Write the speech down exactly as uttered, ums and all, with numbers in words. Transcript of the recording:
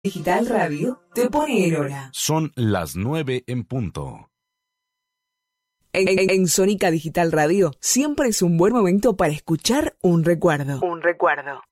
Digital Radio te pone en hora. Son las nueve en punto. En, en, en Sónica Digital Radio siempre es un buen momento para escuchar un recuerdo. Un recuerdo.